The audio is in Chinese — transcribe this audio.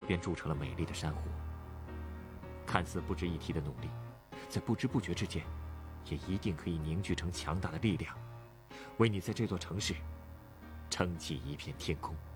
便筑成了美丽的珊瑚。看似不值一提的努力，在不知不觉之间，也一定可以凝聚成强大的力量，为你在这座城市撑起一片天空。